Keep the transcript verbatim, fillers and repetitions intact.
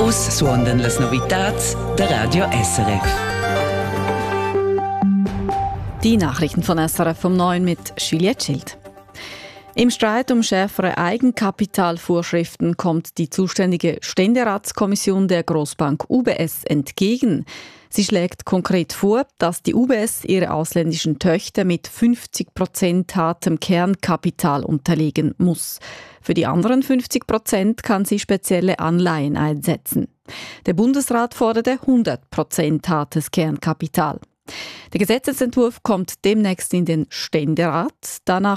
Us suondan las novitats der Radio S R F. Die Nachrichten von S R F um neun mit Juliette Schild. Im Streit um schärfere Eigenkapitalvorschriften kommt die zuständige Ständeratskommission der Grossbank U B S entgegen. Sie schlägt konkret vor, dass die U B S ihre ausländischen Töchter mit fünfzig Prozent hartem Kernkapital unterlegen muss. Für die anderen fünfzig Prozent kann sie spezielle Anleihen einsetzen. Der Bundesrat forderte hundert Prozent hartes Kernkapital. Der Gesetzesentwurf kommt demnächst in den Ständerat. Danach